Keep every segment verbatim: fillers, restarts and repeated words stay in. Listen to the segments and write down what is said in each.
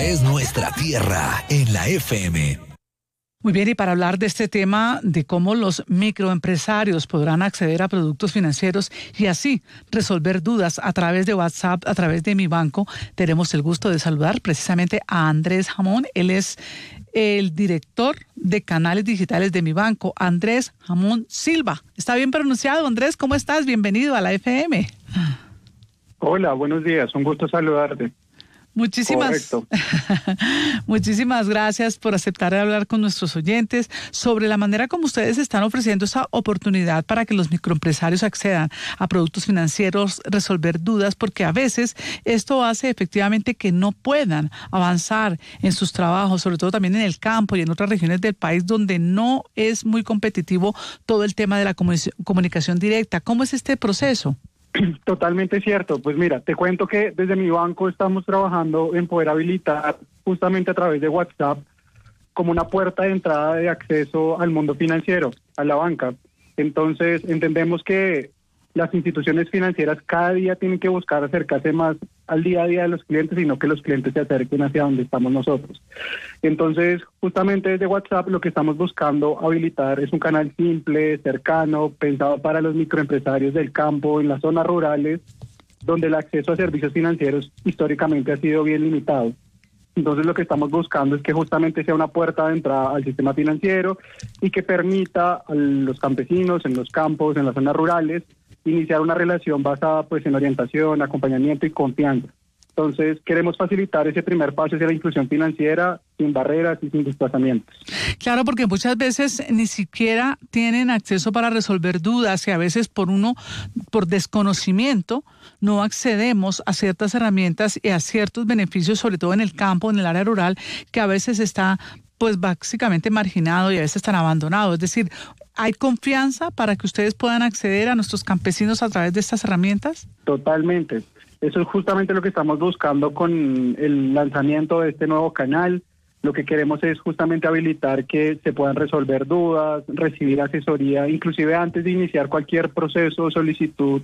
Es nuestra tierra en la F M. Muy bien, y para hablar de este tema de cómo los microempresarios podrán acceder a productos financieros y así resolver dudas a través de WhatsApp, a través de Mi Banco, tenemos el gusto de saludar precisamente a Andrés Jamón. Él es el director de canales digitales de Mi Banco, Andrés Jamón Silva. ¿Está bien pronunciado, Andrés? ¿Cómo estás? Bienvenido a la F M. Hola, buenos días. Un gusto saludarte. Muchísimas, muchísimas gracias por aceptar hablar con nuestros oyentes sobre la manera como ustedes están ofreciendo esa oportunidad para que los microempresarios accedan a productos financieros, resolver dudas, porque a veces esto hace efectivamente que no puedan avanzar en sus trabajos, sobre todo también en el campo y en otras regiones del país donde no es muy competitivo todo el tema de la comunicación directa. ¿Cómo es este proceso? Totalmente cierto. Pues mira, te cuento que desde Mi Banco estamos trabajando en poder habilitar justamente a través de WhatsApp como una puerta de entrada de acceso al mundo financiero, a la banca. Entonces entendemos que las instituciones financieras cada día tienen que buscar acercarse más al día a día de los clientes y no que los clientes se acerquen hacia donde estamos nosotros. Entonces, justamente desde WhatsApp lo que estamos buscando habilitar es un canal simple, cercano, pensado para los microempresarios del campo, en las zonas rurales, donde el acceso a servicios financieros históricamente ha sido bien limitado. Entonces lo que estamos buscando es que justamente sea una puerta de entrada al sistema financiero y que permita a los campesinos en los campos, en las zonas rurales, iniciar una relación basada pues en orientación, acompañamiento y confianza. Entonces queremos facilitar ese primer paso hacia la inclusión financiera sin barreras y sin desplazamientos. Claro, porque muchas veces ni siquiera tienen acceso para resolver dudas y a veces por uno, por desconocimiento, no accedemos a ciertas herramientas y a ciertos beneficios, sobre todo en el campo, en el área rural, que a veces está pues básicamente marginado y a veces están abandonados. Es decir, ¿hay confianza para que ustedes puedan acceder a nuestros campesinos a través de estas herramientas? Totalmente. Eso es justamente lo que estamos buscando con el lanzamiento de este nuevo canal. Lo que queremos es justamente habilitar que se puedan resolver dudas, recibir asesoría, inclusive antes de iniciar cualquier proceso o solicitud,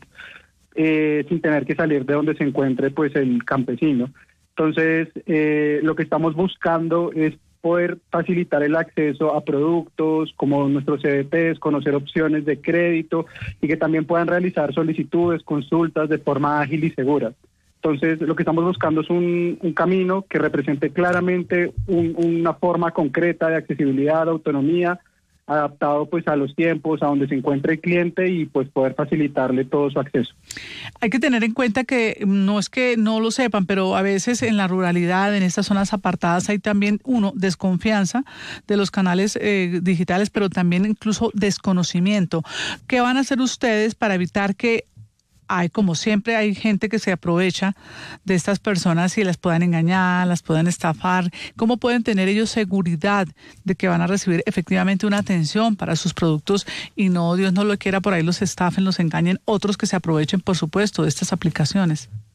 eh, sin tener que salir de donde se encuentre pues el campesino. Entonces, eh, lo que estamos buscando es poder facilitar el acceso a productos como nuestros C D Ts, conocer opciones de crédito y que también puedan realizar solicitudes, consultas de forma ágil y segura. Entonces, lo que estamos buscando es un, un camino que represente claramente un, una forma concreta de accesibilidad, autonomía, adaptado pues a los tiempos, a donde se encuentre el cliente y pues poder facilitarle todo su acceso. Hay que tener en cuenta que no es que no lo sepan, pero a veces en la ruralidad, en estas zonas apartadas, hay también, uno, desconfianza de los canales eh, digitales, pero también incluso desconocimiento. ¿Qué van a hacer ustedes para evitar que hay, como siempre, hay gente que se aprovecha de estas personas y las puedan engañar, las puedan estafar? ¿Cómo pueden tener ellos seguridad de que van a recibir efectivamente una atención para sus productos y no, Dios no lo quiera, por ahí los estafen, los engañen, otros que se aprovechen, por supuesto, de estas aplicaciones?